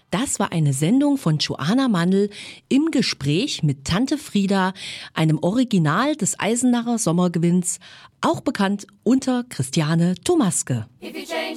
Das war eine Sendung von Joanna Mandl im Gespräch mit Tante Frieda, einem Original des Eisenacher Sommergewinns, auch bekannt unter Christiane Thomaske.